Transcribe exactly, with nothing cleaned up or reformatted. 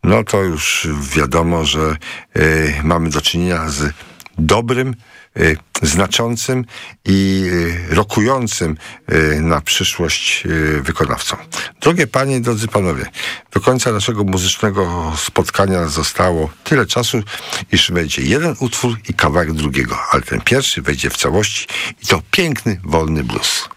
no to już wiadomo, że y, mamy do czynienia z dobrym, y, znaczącym i y, rokującym y, na przyszłość y, wykonawcą. Drogie panie, drodzy panowie, do końca naszego muzycznego spotkania zostało tyle czasu, iż wejdzie jeden utwór i kawałek drugiego, ale ten pierwszy wejdzie w całości i to piękny, wolny blues.